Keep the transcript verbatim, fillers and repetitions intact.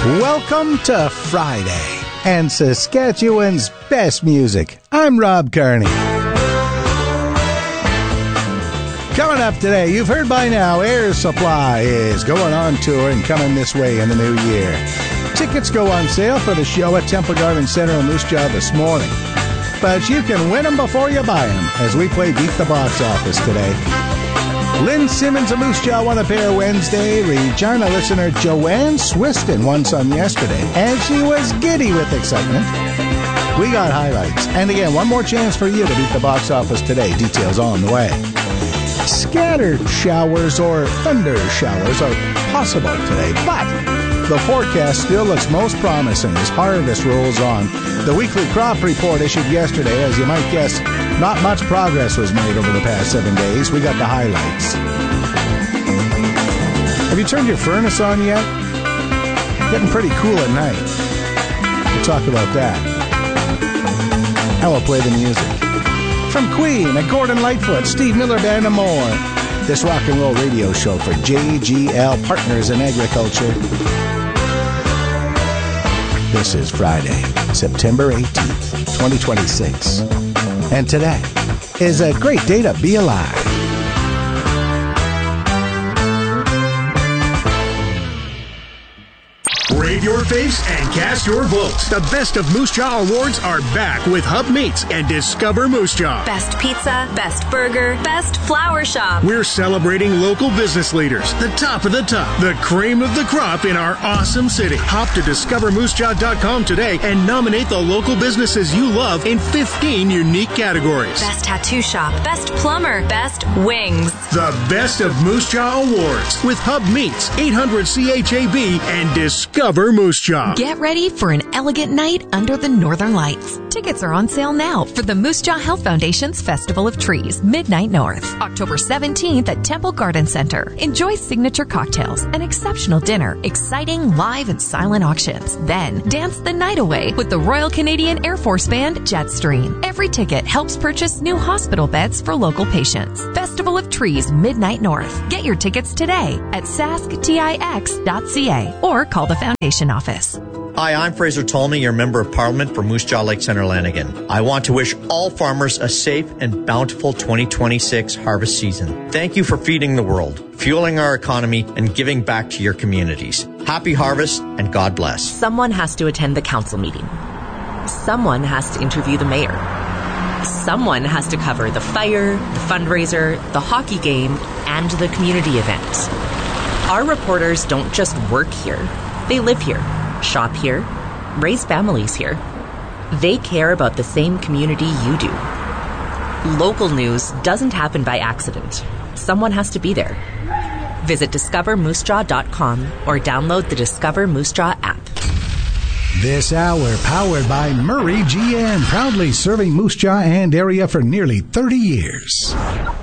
Welcome to Friday and Saskatchewan's best music. I'm Rob Kearney. Coming up today, you've heard by now, Air Supply is going on tour and coming this way in the new year. Tickets go on sale for the show at Temple Garden Center in Moose Jaw this morning. But you can win them before you buy them as we play Beat the Box Office today. Lynn Simmons of Moose Jaw won a pair Wednesday. Regina listener Joanne Swiston won some yesterday, and she was giddy with excitement. We got highlights. And again, one more chance for you to beat the box office today. Details on the way. Scattered showers or thunder showers are possible today, but the forecast still looks most promising as harvest rolls on. The weekly crop report issued yesterday, as you might guess, not much progress was made over the past seven days. We got the highlights. Have you turned your furnace on yet? Getting pretty cool at night. We'll talk about that. I will play the music. From Queen and Gordon Lightfoot, Steve Miller Band and more. This rock and roll radio show for J G L Partners in Agriculture. This is Friday, September eighteenth, twenty twenty-six. And today is a great day to be alive. Rave your faves and cast your votes. The Best of Moose Jaw Awards are back with Hub Meats and Discover Moose Jaw. Best pizza, best burger, best flower shop. We're celebrating local business leaders, the top of the top, the cream of the crop in our awesome city. Hop to discover moose jaw dot com today and nominate the local businesses you love in fifteen unique categories. Best tattoo shop, best plumber, best wings. The Best of Moose Jaw Awards with Hub Meats, eight hundred C H A B, and Discover Moose Jaw. Get ready for an elegant night under the Northern Lights. Tickets are on sale now for the Moose Jaw Health Foundation's Festival of Trees, Midnight North, October seventeenth at Temple Garden Center. Enjoy signature cocktails, an exceptional dinner, exciting live and silent auctions. Then dance the night away with the Royal Canadian Air Force Band Jetstream. Every ticket helps purchase new hospital beds for local patients. Festival of Trees, Midnight North. Get your tickets today at sask tix dot c a or call the Foundation office. Hi, I'm Fraser Tolney, your Member of Parliament for Moose Jaw Lake Centre Lanigan. I want to wish all farmers a safe and bountiful twenty twenty-six harvest season. Thank you for feeding the world, fueling our economy, and giving back to your communities. Happy harvest and God bless. Someone has to attend the council meeting. Someone has to interview the mayor. Someone has to cover the fire, the fundraiser, the hockey game, and the community event. Our reporters don't just work here. They live here, shop here, raise families here. They care about the same community you do. Local news doesn't happen by accident. Someone has to be there. Visit discover moose jaw dot com or download the Discover Moose Jaw app. This hour powered by Murray G M, proudly serving Moose Jaw and area for nearly thirty years.